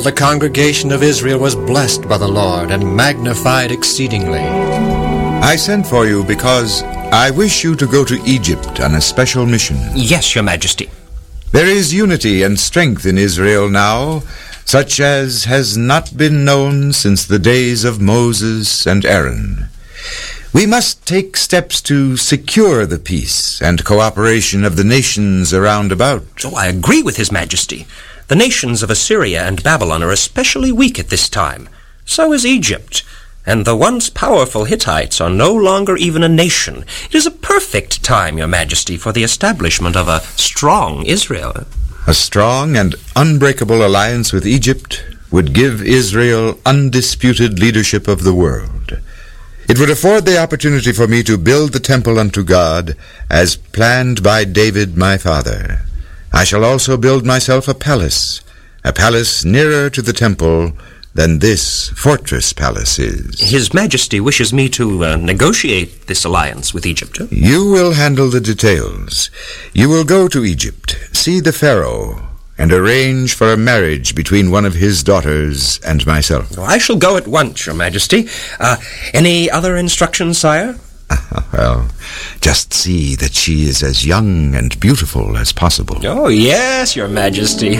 the congregation of Israel was blessed by the Lord and magnified exceedingly. I sent for you because I wish you to go to Egypt on a special mission. Yes, Your Majesty. There is unity and strength in Israel now, such as has not been known since the days of Moses and Aaron. We must take steps to secure the peace and cooperation of the nations around about. Oh, I agree with His Majesty. The nations of Assyria and Babylon are especially weak at this time. So is Egypt. And the once powerful Hittites are no longer even a nation. It is a perfect time, Your Majesty, for the establishment of a strong Israel. A strong and unbreakable alliance with Egypt would give Israel undisputed leadership of the world. It would afford the opportunity for me to build the temple unto God, as planned by David my father. I shall also build myself a palace nearer to the temple than this fortress palace is. His Majesty wishes me to negotiate this alliance with Egypt. You will handle the details. You will go to Egypt, see the Pharaoh, and arrange for a marriage between one of his daughters and myself. I shall go at once, Your Majesty. Any other instructions, sire? Well, just see that she is as young and beautiful as possible. Oh, yes, Your Majesty.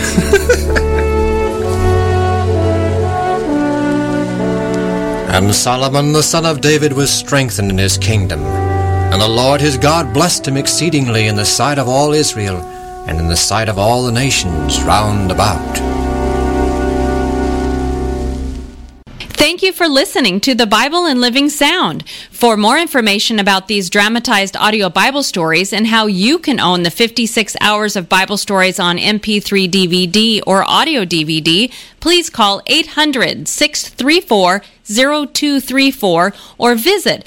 And Solomon the son of David was strengthened in his kingdom, and the Lord his God blessed him exceedingly in the sight of all Israel, and in the sight of all the nations round about. Thank you for listening to the Bible in Living Sound. For more information about these dramatized audio Bible stories and how you can own the 56 hours of Bible stories on MP3 DVD or audio DVD, please call 800-634-0234 or visit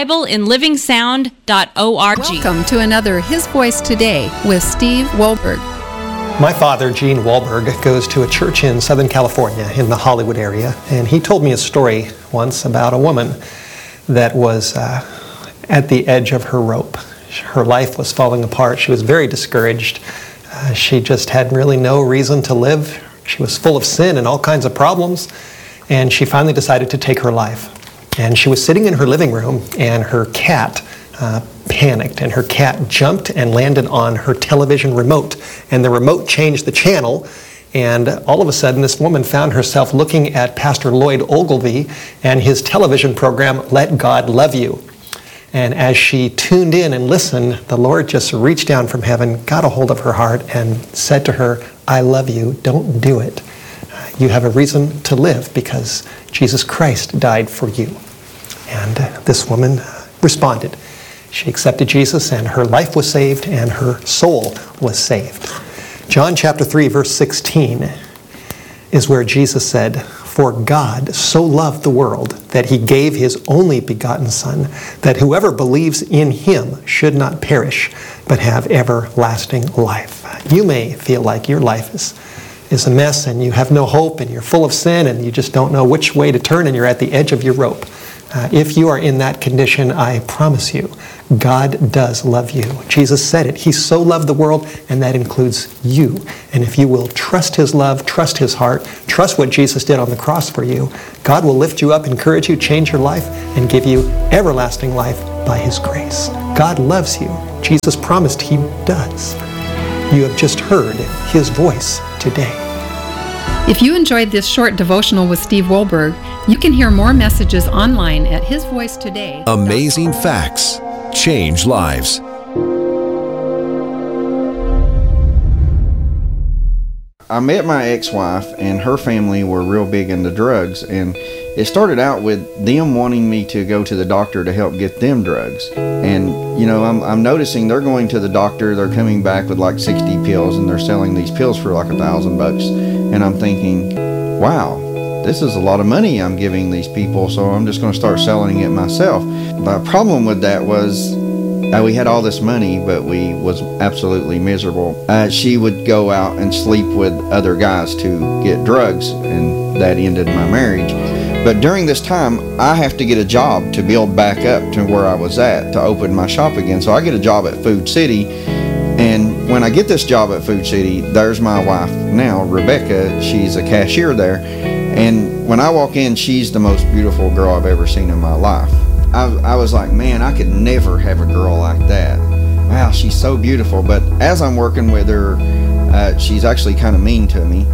BibleInLivingSound.org. Welcome to another His Voice Today with Steve Wohlberg. My father, Gene Wohlberg, goes to a church in Southern California in the Hollywood area, and he told me a story once about a woman that was at the edge of her rope. Her life was falling apart. She was very discouraged. She just had really no reason to live. She was full of sin and all kinds of problems, and she finally decided to take her life. And she was sitting in her living room, and her cat panicked, and her cat jumped and landed on her television remote, and the remote changed the channel, and all of a sudden this woman found herself looking at Pastor Lloyd Ogilvie and his television program, Let God Love You. And as she tuned in and listened, the Lord just reached down from heaven, got a hold of her heart, and said to her, I love you, don't do it. You have a reason to live because Jesus Christ died for you. And this woman responded. She accepted Jesus, and her life was saved, and her soul was saved. John chapter 3, verse 16 is where Jesus said, For God so loved the world that He gave His only begotten Son, that whoever believes in Him should not perish, but have everlasting life. You may feel like your life is a mess, and you have no hope, and you're full of sin, and you just don't know which way to turn, and you're at the edge of your rope. If you are in that condition, I promise you, God does love you. Jesus said it. He so loved the world, and that includes you. And if you will trust His love, trust His heart, trust what Jesus did on the cross for you, God will lift you up, encourage you, change your life, and give you everlasting life by His grace. God loves you. Jesus promised He does. You have just heard His voice today. If you enjoyed this short devotional with Steve Wohlberg, you can hear more messages online at His Voice Today. Amazing facts change lives. I met my ex-wife, and her family were real big into drugs, and it started out with them wanting me to go to the doctor to help get them drugs. And you know, I'm noticing they're going to the doctor, they're coming back with like 60 pills, and they're selling these pills for like $1,000. And I'm thinking, wow, this is a lot of money I'm giving these people, so I'm just going to start selling it myself. The problem with that was we had all this money, but we was absolutely miserable. She would go out and sleep with other guys to get drugs, and that ended my marriage. But during this time, I have to get a job to build back up to where I was at, to open my shop again. So I get a job at Food City, and when I get this job at Food City, there's my wife now, Rebecca. She's a cashier there. And when I walk in, she's the most beautiful girl I've ever seen in my life. I was like, man, I could never have a girl like that. Wow, she's so beautiful. But as I'm working with her, she's actually kind of mean to me.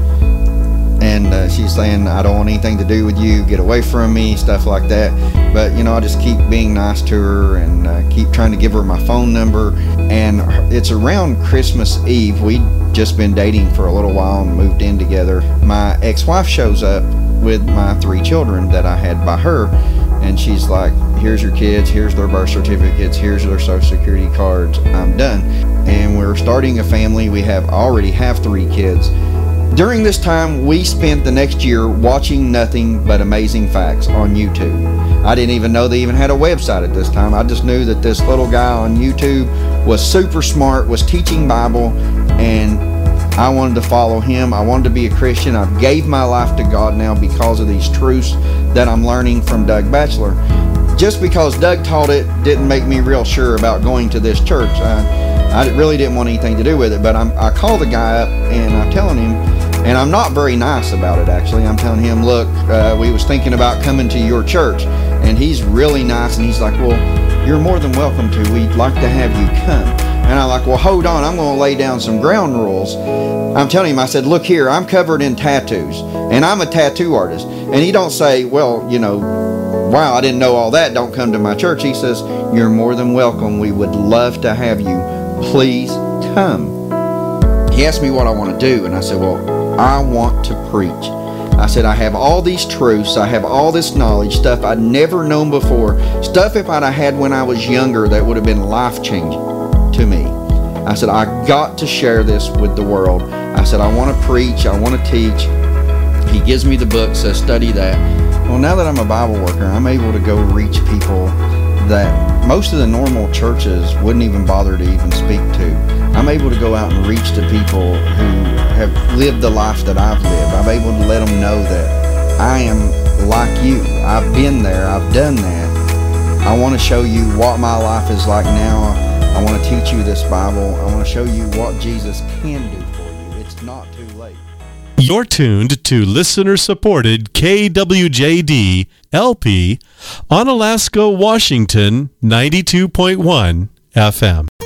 And she's saying, I don't want anything to do with you, get away from me, stuff like that. But, I just keep being nice to her and keep trying to give her my phone number. And it's around Christmas Eve. We'd just been dating for a little while and moved in together. My ex-wife shows up with my 3 children that I had by her. And she's like, here's your kids, here's their birth certificates, here's their social security cards, I'm done. And we're starting a family. We already have 3 kids. During this time, we spent the next year watching nothing but amazing facts on YouTube. I didn't even know they even had a website at this time. I just knew that this little guy on YouTube was super smart, was teaching Bible, and I wanted to follow him. I wanted to be a Christian. I gave my life to God now because of these truths that I'm learning from Doug Batchelor. Just because Doug taught it didn't make me real sure about going to this church. I really didn't want anything to do with it, but I called the guy up and I'm telling him, and I'm not very nice about it actually. I'm telling him, look, we was thinking about coming to your church, and he's really nice, and he's like, well, you're more than welcome to. We'd like to have you come. And I'm like, well, hold on, I'm going to lay down some ground rules. I'm telling him, I said, look here, I'm covered in tattoos, and I'm a tattoo artist. And he don't say, well, wow, I didn't know all that, don't come to my church. He says, you're more than welcome. We would love to have you. Please come. He asked me what I want to do, and I said, well, I want to preach. I said, I have all these truths, I have all this knowledge, stuff I'd never known before, stuff if I'd have had when I was younger that would have been life-changing to me. I said, I got to share this with the world. I said, I want to preach, I want to teach. He gives me the book, says study that. Well, now that I'm a Bible worker, I'm able to go reach people that most of the normal churches wouldn't even bother to even speak to. I'm able to go out and reach to people who have lived the life that I've lived. I'm able to let them know that I am like you. I've been there, I've done that. I want to show you what my life is like now. I want to teach you this Bible. I want to show you what Jesus can do for you. It's not too late. You're tuned to listener-supported KWJD LP on Alaska, Washington, 92.1 FM.